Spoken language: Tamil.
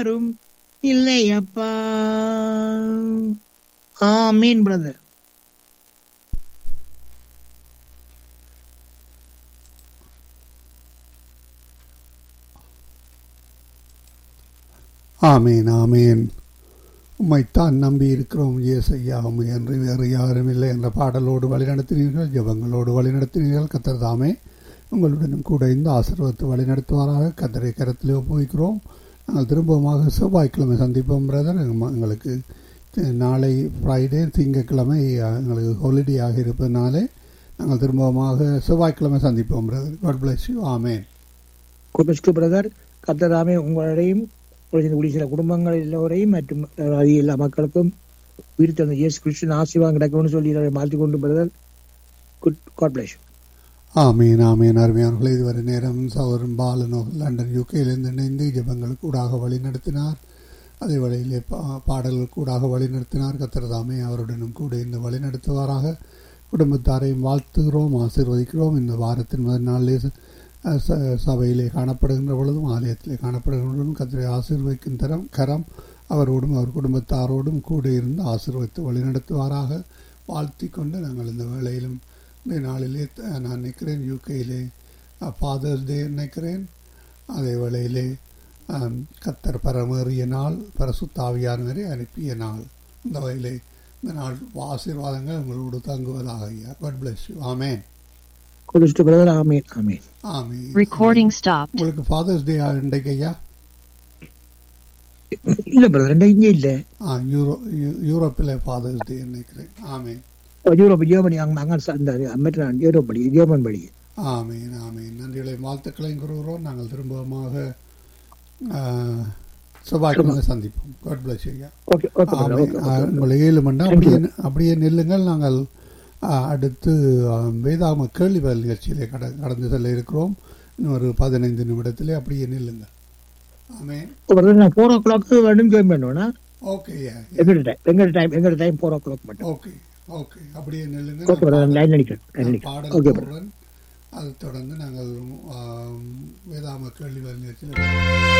யாரும் இல்லையப்பா. ஆமீன் பிரதர். ஆமீன் ஆமீன். உம்மைத்தான் நம்பி இருக்கிறோம் இயேசையா, உம்மை அன்றி வேறு யாரும் இல்லை என்ற பாடலோடு வழிநடத்தினீர்கள், ஜெபங்களோடு வழிநடத்தினீர்கள். கர்த்தர் தாமே உங்களுடனும் கூட இந்த ஆசீர்வாதத்தை வழிநடத்துவாராக. கர்த்தரை கரத்திலே ஒப்புவிக்கிறோம். நாங்கள் திரும்பமாக செவ்வாய்க்கிழமை சந்திப்போம் பிரதர். எங்களுக்கு நாளை ஃப்ரைடே, திங்கட்கிழமை எங்களுக்கு ஹாலிடே ஆக இருப்பதனாலே நாங்கள் திரும்பமாக செவ்வாய்க்கிழமை சந்திப்போம் brother. God bless you. Amen. Brother, கர்த்தர் தாமே உங்களையும் சில குடும்பங்கள் எல்லோரையும் மற்றும் எல்லா மக்களுக்கும் உயிர் தந்த இயேசு கிறிஸ்துவின் ஆசீர்வாதம் கிடைக்கும்னு சொல்லி மாற்றிக்கொண்டு பிரதர். God bless you. ஆமீன் ஆமீன். அருமையானவர்களே, இதுவரை நேரம் சகோதரன் பாலனோ லண்டன் யூகேயிலிருந்து இணைந்து ஜெபங்களுக்கு கூடாக வழி நடத்தினார். அதே வேளையிலே பாடல்கள் கூடாக வழி நடத்தினார். கர்த்தர் தாமே அவருடனும் கூட இந்த வழி நடத்துவாராக. குடும்பத்தாரையும் வாழ்த்துகிறோம், ஆசீர்வதிக்கிறோம். இந்த வாரத்தின் முதல் நாளிலே சபையிலே காணப்படுகின்ற பொழுதும் ஆலயத்திலே காணப்படுகின்ற பொழுதும் கர்த்தரை ஆசீர்வதிக்கும் கரம் அவரோடும் அவர் குடும்பத்தாரோடும் கூட இருந்து ஆசீர்வதித்து வழிநடத்துவாராக. வாழ்த்தி கொண்டு நாங்கள் இந்த வேளையிலும் இந்த நாளிலே நான் நினைக்கிறேன் யூகேயிலே ஃபாதர்ஸ் டே நினைக்கிறேன். அதே வேளையிலே கர்த்தர் பரமேறிய நாள், பரிசுத்த ஆவியானவரை அனுப்பிய நாள். இந்த வகையிலே இந்த நாள் ஆசீர்வாதங்கள் உங்களோடு தங்குவதாக. ஐயா, God bless you. ஆமென். உங்களுக்கு ஃபாதர்ஸ் டே இன்றைக்கு ஐயா? இல்ல பிரதர், இங்க இல்ல. யூரோப்பில் ஃபாதர்ஸ் டே நினைக்கிறேன். ஆமென். ஆமீன் ஆமீன். நன்றிகளையும் வாழ்த்துக்களையும் கூறுகிறோம். நாங்கள் திரும்பமாக செவ்வாய்க்கிழமை சந்திப்போம். God bless you. உங்களை 7 மணி அப்படியே நில்லுங்கள். நாங்கள் அடுத்து வேதாம கேள்விகள் நிகழ்ச்சியிலே கடந்து செல்ல இருக்கிறோம். இன்னொரு 15 நிமிடத்திலே அப்படியே நில்லுங்கள். ஆமீன். 4 o'clock வேணும் ஜாயின் பண்ணோம்னா ஓகே. எங்க டைம் 4 o'clock மட்டும். ஓகே ஓகே, அப்படியே நில்லுங்க. பாடல் அது தொடர்ந்து நாங்கள் வேதாம கேள்விகள் நிகழ்ச்சியில்